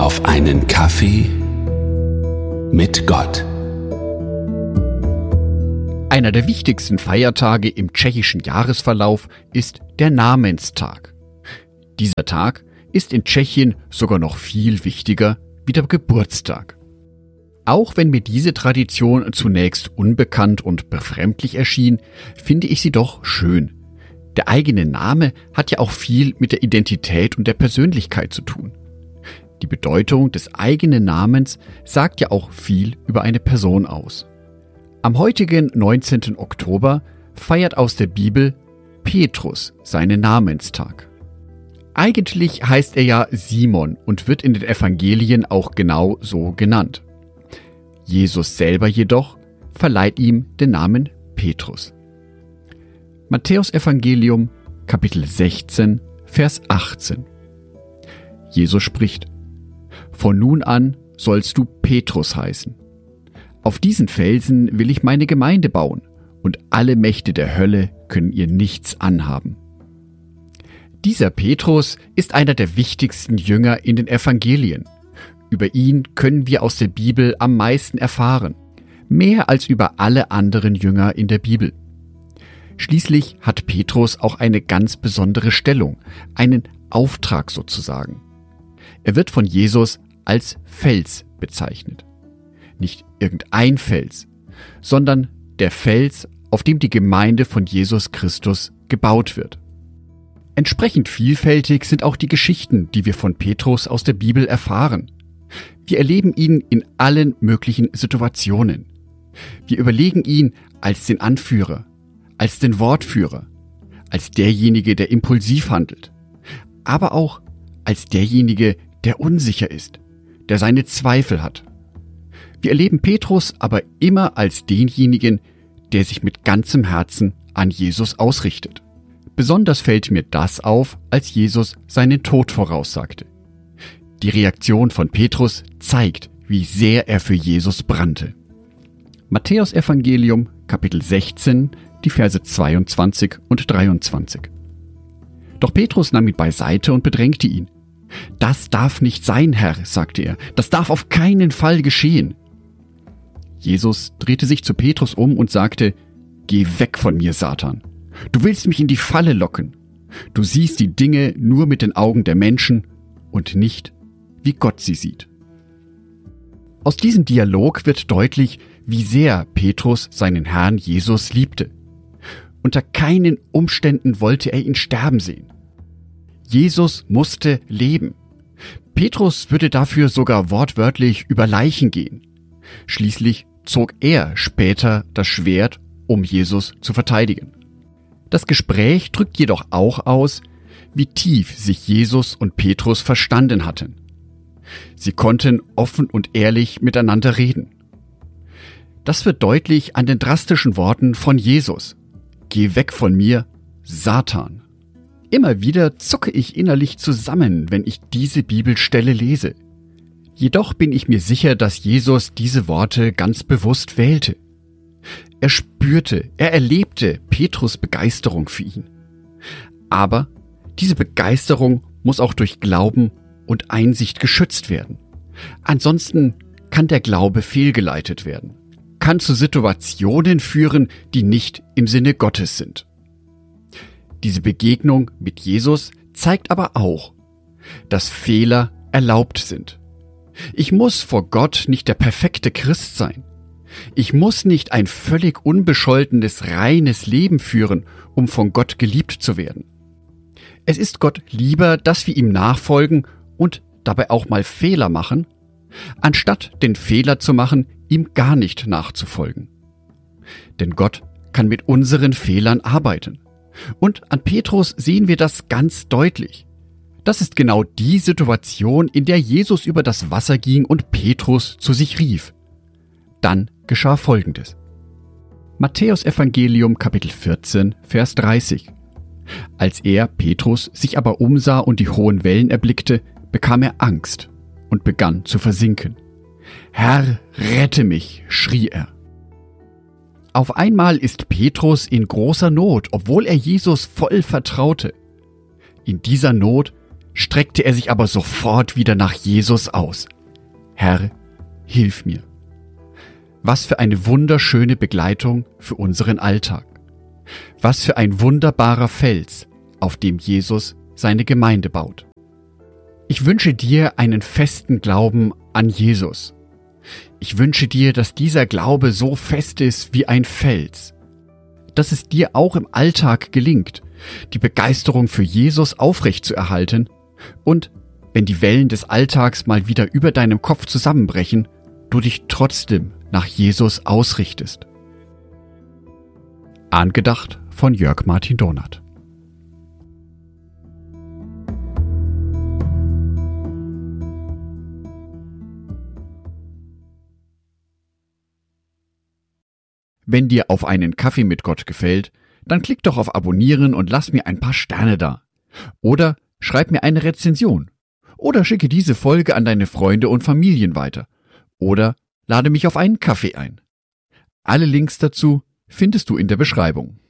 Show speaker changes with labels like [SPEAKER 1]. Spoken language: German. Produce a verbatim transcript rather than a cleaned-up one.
[SPEAKER 1] auf einen Kaffee mit Gott.
[SPEAKER 2] Einer der wichtigsten Feiertage im tschechischen Jahresverlauf ist der Namenstag. Dieser Tag ist in Tschechien sogar noch viel wichtiger wie der Geburtstag. Auch wenn mir diese Tradition zunächst unbekannt und befremdlich erschien, finde ich sie doch schön. Der eigene Name hat ja auch viel mit der Identität und der Persönlichkeit zu tun. Die Bedeutung des eigenen Namens sagt ja auch viel über eine Person aus. Am heutigen neunzehnten Oktober feiert aus der Bibel Petrus seinen Namenstag. Eigentlich heißt er ja Simon und wird in den Evangelien auch genau so genannt. Jesus selber jedoch verleiht ihm den Namen Petrus. Matthäus-Evangelium, Kapitel sechzehn, Vers achtzehn. Jesus spricht: Von nun an sollst du Petrus heißen. Auf diesen Felsen will ich meine Gemeinde bauen, und alle Mächte der Hölle können ihr nichts anhaben. Dieser Petrus ist einer der wichtigsten Jünger in den Evangelien. Über ihn können wir aus der Bibel am meisten erfahren, mehr als über alle anderen Jünger in der Bibel. Schließlich hat Petrus auch eine ganz besondere Stellung, einen Auftrag sozusagen. Er wird von Jesus als Fels bezeichnet. Nicht irgendein Fels, sondern der Fels, auf dem die Gemeinde von Jesus Christus gebaut wird. Entsprechend vielfältig sind auch die Geschichten, die wir von Petrus aus der Bibel erfahren. Wir erleben ihn in allen möglichen Situationen. Wir überlegen ihn als den Anführer, als den Wortführer, als derjenige, der impulsiv handelt, aber auch als derjenige, der unsicher ist, der seine Zweifel hat. Wir erleben Petrus aber immer als denjenigen, der sich mit ganzem Herzen an Jesus ausrichtet. Besonders fällt mir das auf, als Jesus seinen Tod voraussagte. Die Reaktion von Petrus zeigt, wie sehr er für Jesus brannte. Matthäus-Evangelium, Kapitel sechzehn, die Verse zweiundzwanzig und dreiundzwanzig. Doch Petrus nahm ihn beiseite und bedrängte ihn. »Das darf nicht sein, Herr«, sagte er, »das darf auf keinen Fall geschehen.« Jesus drehte sich zu Petrus um und sagte: »Geh weg von mir, Satan. Du willst mich in die Falle locken. Du siehst die Dinge nur mit den Augen der Menschen und nicht, wie Gott sie sieht.« Aus diesem Dialog wird deutlich, wie sehr Petrus seinen Herrn Jesus liebte. Unter keinen Umständen wollte er ihn sterben sehen. Jesus musste leben. Petrus würde dafür sogar wortwörtlich über Leichen gehen. Schließlich zog er später das Schwert, um Jesus zu verteidigen. Das Gespräch drückt jedoch auch aus, wie tief sich Jesus und Petrus verstanden hatten. Sie konnten offen und ehrlich miteinander reden. Das wird deutlich an den drastischen Worten von Jesus: »Geh weg von mir, Satan.« Immer wieder zucke ich innerlich zusammen, wenn ich diese Bibelstelle lese. Jedoch bin ich mir sicher, dass Jesus diese Worte ganz bewusst wählte. Er spürte, er erlebte Petrus' Begeisterung für ihn. Aber diese Begeisterung muss auch durch Glauben und Einsicht geschützt werden. Ansonsten kann der Glaube fehlgeleitet werden, kann zu Situationen führen, die nicht im Sinne Gottes sind. Diese Begegnung mit Jesus zeigt aber auch, dass Fehler erlaubt sind. Ich muss vor Gott nicht der perfekte Christ sein. Ich muss nicht ein völlig unbescholtenes, reines Leben führen, um von Gott geliebt zu werden. Es ist Gott lieber, dass wir ihm nachfolgen und dabei auch mal Fehler machen, anstatt den Fehler zu machen, ihm gar nicht nachzufolgen. Denn Gott kann mit unseren Fehlern arbeiten. Und an Petrus sehen wir das ganz deutlich. Das ist genau die Situation, in der Jesus über das Wasser ging und Petrus zu sich rief. Dann geschah Folgendes. Matthäus-Evangelium, Kapitel vierzehn, Vers dreißig. Als er, Petrus, sich aber umsah und die hohen Wellen erblickte, bekam er Angst und begann zu versinken. »Herr, rette mich«, schrie er. Auf einmal ist Petrus in großer Not, obwohl er Jesus voll vertraute. In dieser Not streckte er sich aber sofort wieder nach Jesus aus. Herr, hilf mir. Was für eine wunderschöne Begleitung für unseren Alltag. Was für ein wunderbarer Fels, auf dem Jesus seine Gemeinde baut. Ich wünsche dir einen festen Glauben an Jesus. Ich wünsche dir, dass dieser Glaube so fest ist wie ein Fels. Dass es dir auch im Alltag gelingt, die Begeisterung für Jesus aufrechtzuerhalten und, wenn die Wellen des Alltags mal wieder über deinem Kopf zusammenbrechen, du dich trotzdem nach Jesus ausrichtest. Angedacht von Jörg Martin Donath. Wenn dir Auf einen Kaffee mit Gott gefällt, dann klick doch auf Abonnieren und lass mir ein paar Sterne da. Oder schreib mir eine Rezension. Oder schicke diese Folge an deine Freunde und Familien weiter. Oder lade mich auf einen Kaffee ein. Alle Links dazu findest du in der Beschreibung.